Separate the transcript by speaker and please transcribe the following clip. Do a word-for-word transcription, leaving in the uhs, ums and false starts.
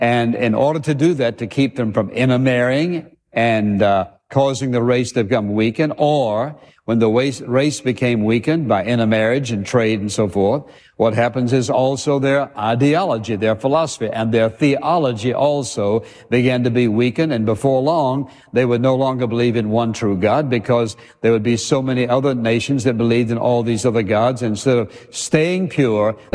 Speaker 1: And in order to do that, to keep them from intermarrying and uh, causing the race to become weakened, or when the race became weakened by intermarriage and trade and so forth, what happens is also their ideology, their philosophy, and their theology also began to be weakened, and before long, they would no longer believe in one true God, because there would be so many other nations that believed in all these other gods. Instead of staying pure,